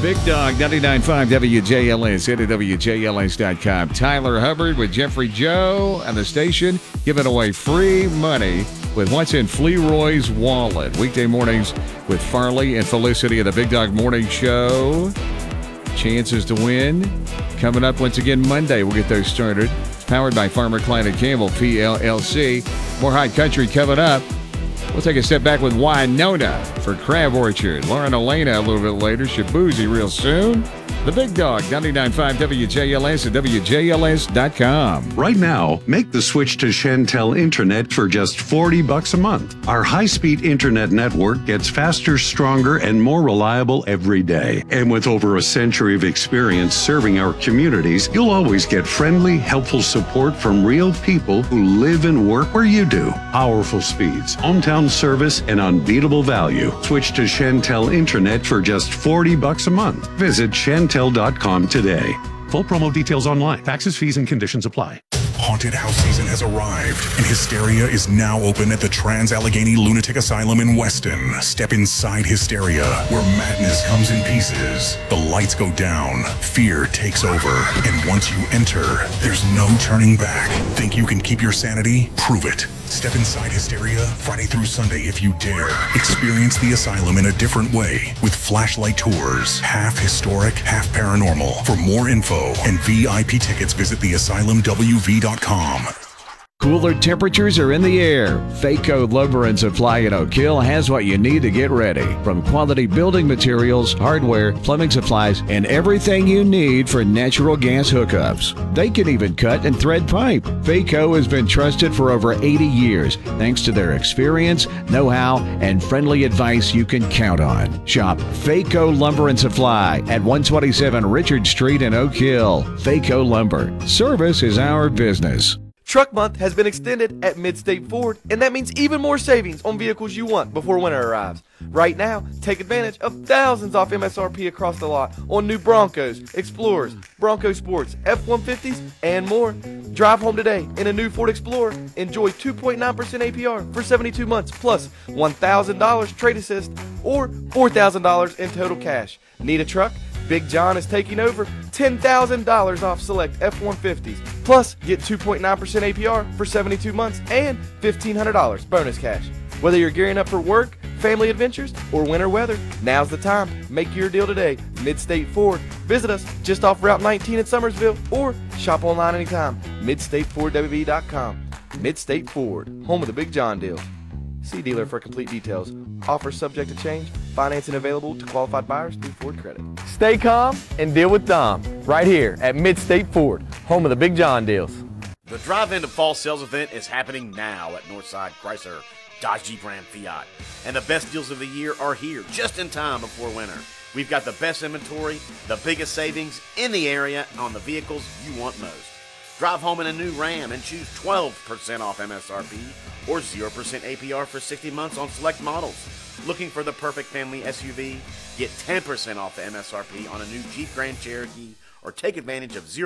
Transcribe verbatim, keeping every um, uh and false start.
Big Dog, ninety-nine point five W J L S, head to W J L S dot com. Tyler Hubbard with Jeffrey Joe and the station giving away free money with what's in Fleroy's wallet. Weekday mornings with Farley and Felicity of the Big Dog Morning Show. Chances to win coming up once again Monday. We'll get those started. It's powered by Farmer Klein and Campbell, P L L C. More Hot Country coming up. We'll take a step back with Winona for Crab Orchard. Lauren Elena a little bit later. Shabuzi real soon. The Big Dog, ninety-nine point five W J L S at W J L S dot com. Right now, make the switch to Chantel Internet for just forty bucks a month. Our high-speed internet network gets faster, stronger, and more reliable every day. And with over a century of experience serving our communities, you'll always get friendly, helpful support from real people who live and work where you do. Powerful speeds, hometown service, and unbeatable value. Switch to Chantel Internet for just forty bucks a month. Visit Chantel dot com today. Full promo details online. Taxes, fees, and conditions apply. Haunted house season has arrived, and Hysteria is now open at the Trans-Allegheny Lunatic Asylum in Weston. Step inside Hysteria, where madness comes in pieces. The lights go down, fear takes over, and once you enter, there's no turning back. Think you can keep your sanity? Prove it. Step inside Hysteria Friday through Sunday if you dare. Experience the asylum in a different way with flashlight tours, half historic, half paranormal. For more info and V I P tickets, visit the asylum W V dot com. Cooler temperatures are in the air. Faco Lumber and Supply in Oak Hill has what you need to get ready. From quality building materials, hardware, plumbing supplies, and everything you need for natural gas hookups. They can even cut and thread pipe. Faco has been trusted for over eighty years thanks to their experience, know-how, and friendly advice you can count on. Shop Faco Lumber and Supply at one twenty-seven Richard Street in Oak Hill. Faco Lumber. Service is our business. Truck Month has been extended at Midstate Ford, and that means even more savings on vehicles you want before winter arrives. Right now, take advantage of thousands off M S R P across the lot on new Broncos, Explorers, Bronco Sports, F one fifties, and more. Drive home today in a new Ford Explorer. Enjoy two point nine percent A P R for seventy-two months plus one thousand dollars trade assist or four thousand dollars in total cash. Need a truck? Big John is taking over ten thousand dollars off select F one fifties. Plus, get two point nine percent A P R for seventy-two months and fifteen hundred dollars bonus cash. Whether you're gearing up for work, family adventures, or winter weather, now's the time. Make your deal today. Midstate Ford. Visit us just off Route nineteen in Summersville or shop online anytime. Midstate Ford W V dot com. Midstate Ford, home of the Big John deal. See dealer for complete details. Offer subject to change. Financing available to qualified buyers through Ford Credit. Stay calm and deal with Dom right here at Midstate Ford, home of the Big John deals. The drive-in to fall sales event is happening now at Northside Chrysler, Dodge Jeep Ram Fiat. And the best deals of the year are here just in time before winter. We've got the best inventory, the biggest savings in the area on the vehicles you want most. Drive home in a new Ram and choose twelve percent off M S R P or zero percent A P R for sixty months on select models. Looking for the perfect family S U V? Get ten percent off the M S R P on a new Jeep Grand Cherokee or take advantage of zero